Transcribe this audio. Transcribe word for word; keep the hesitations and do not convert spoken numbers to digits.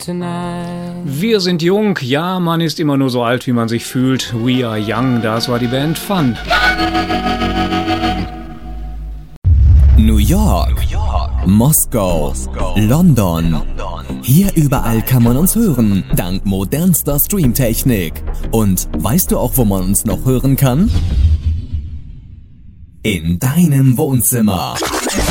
tonight. Wir sind jung, ja, man ist immer nur so alt, wie man sich fühlt. We are young, das war die Band Fun. New York, New York. Moskau, Moskau. London. London. Hier überall kann man uns hören, dank modernster Streamtechnik. Und weißt du auch, wo man uns noch hören kann? In deinem Wohnzimmer.